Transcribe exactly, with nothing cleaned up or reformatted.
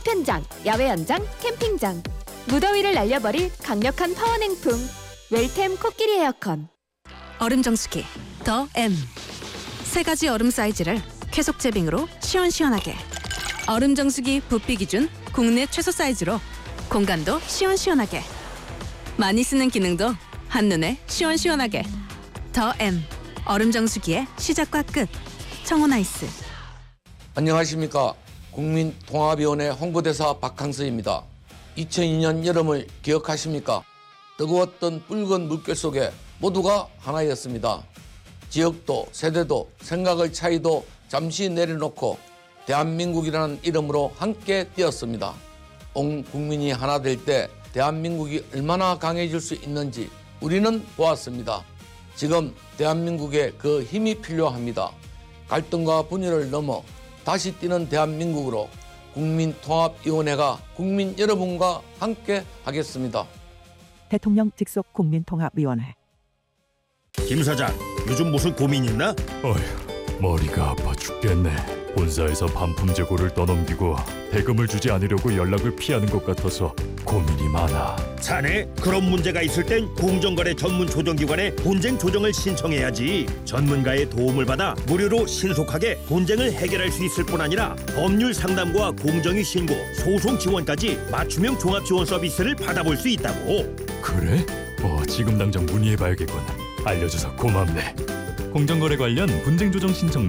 보편장, 야외 연장, 캠핑장. 무더위를 날려버릴 강력한 파워 냉풍. 웰템 코끼리 에어컨. 얼음 정수기 더 M. 세 가지 얼음 사이즈를 쾌속 제빙으로 시원시원하게. 얼음 정수기 부피 기준 국내 최소 사이즈로 공간도 시원시원하게. 많이 쓰는 기능도 한눈에 시원시원하게. 더 M. 얼음 정수기의 시작과 끝. 청호나이스. 안녕하십니까. 국민통합위원회 홍보대사 박항서입니다. 이천이 년 여름을 기억하십니까? 뜨거웠던 붉은 물결 속에 모두가 하나였습니다. 지역도 세대도 생각의 차이도 잠시 내려놓고 대한민국이라는 이름으로 함께 뛰었습니다. 온 국민이 하나 될 때 대한민국이 얼마나 강해질 수 있는지 우리는 보았습니다. 지금 대한민국에 그 힘이 필요합니다. 갈등과 분열을 넘어 다시 뛰는 대한민국으로 국민통합위원회가 국민 여러분과 함께 하겠습니다. 대통령 직속 국민통합위원회. 김 사장, 요즘 무슨 고민 있나? 어휴, 머리가 아파 죽겠네. 본사에서 반품 재고를 떠넘기고 대금을 주지 않으려고 연락을 피하는 것 같아서 고민이 많아. 자네, 그런 문제가 있을 땐 공정거래 전문 조정기관에 본쟁 조정을 신청해야지. 전문가의 도움을 받아 무료로 신속하게 본쟁을 해결할 수 있을 뿐 아니라 법률 상담과 공정위 신고, 소송 지원까지 맞춤형 종합 지원 서비스를 받아볼 수 있다고. 그래? 어, 지금 당장 문의해봐야겠군. 알려줘서 고맙네. 공정거래 관련 분쟁 조정 신청